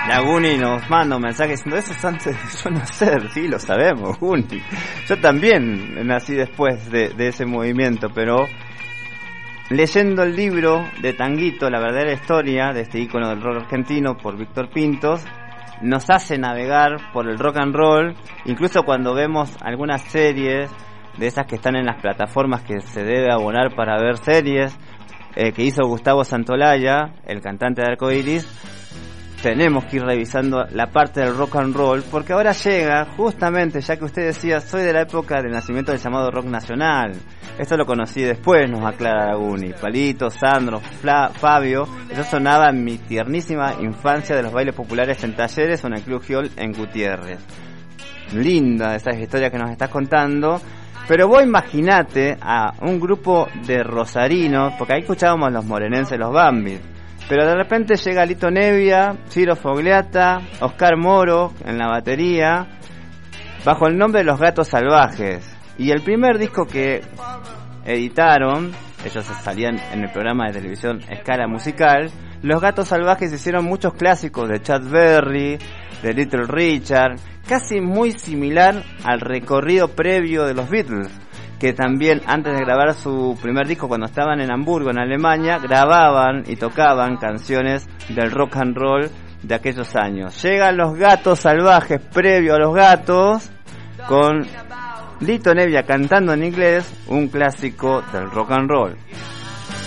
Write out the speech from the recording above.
La Guni nos manda un mensaje diciendo eso es antes de yo nacer. Sí, lo sabemos, Guni. Yo también nací después de ese movimiento, pero leyendo el libro de Tanguito, la verdadera historia de este ícono del rock argentino por Víctor Pintos, nos hace navegar por el rock and roll, incluso cuando vemos algunas series de esas que están en las plataformas que se debe abonar para ver series, que hizo Gustavo Santolaya, el cantante de Arcoiris. Tenemos que ir revisando la parte del rock and roll, porque ahora llega, justamente, ya que usted decía, soy de la época del nacimiento del llamado rock nacional. Esto lo conocí después, nos aclara Laguni. Palito, Sandro, Fabio, eso sonaba en mi tiernísima infancia de los bailes populares en talleres o en el Club Giol en Gutiérrez. Linda esa historia que nos estás contando. Pero vos imaginate a un grupo de rosarinos, porque ahí escuchábamos los morenenses, los Bambis. Pero de repente llega Lito Nevia, Ciro Fogliata, Oscar Moro en la batería, bajo el nombre de Los Gatos Salvajes. Y el primer disco que editaron, ellos salían en el programa de televisión Escala Musical, Los Gatos Salvajes hicieron muchos clásicos de Chad Berry, de Little Richard, casi muy similar al recorrido previo de los Beatles, que también antes de grabar su primer disco, cuando estaban en Hamburgo, en Alemania, grababan y tocaban canciones del rock and roll de aquellos años. Llegan Los Gatos Salvajes previo a Los Gatos, con Lito Nevia cantando en inglés, un clásico del rock and roll.